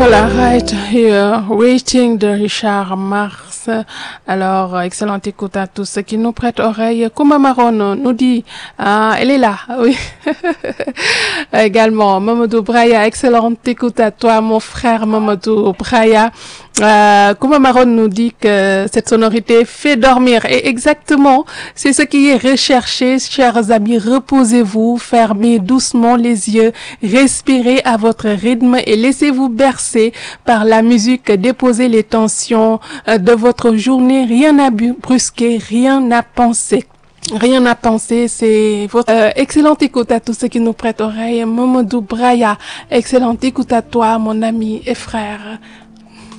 Voilà, Right Here, Waiting de Richard Mars. Alors, excellente écoute à tous ceux qui nous prêtent oreille. Kouma Maron nous dit, elle est là, oui. Également, Mamadou Braya, excellente écoute à toi, mon frère Mamadou Braya. Kouma Maron nous dit que cette sonorité fait dormir. Et exactement, c'est ce qui est recherché, chers amis. Reposez-vous, fermez doucement les yeux, respirez à votre rythme et laissez-vous bercer par la musique. Déposez les tensions de votre journée. Rien à brusquer, rien à penser. Rien à penser, c'est votre excellente écoute à tous ceux qui nous prêtent oreille. Mamadou Braya, excellente écoute à toi, mon ami et frère.